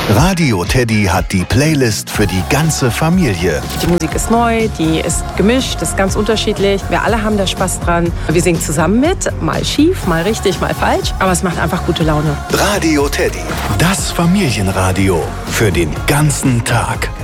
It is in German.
Radio Teddy hat die Playlist für die ganze Familie. Die Musik ist neu, die ist gemischt, ist ganz unterschiedlich. Wir alle haben da Spaß dran. Wir singen zusammen mit, mal schief, mal richtig, mal falsch. Aber es macht einfach gute Laune. Radio Teddy, das Familienradio für den ganzen Tag.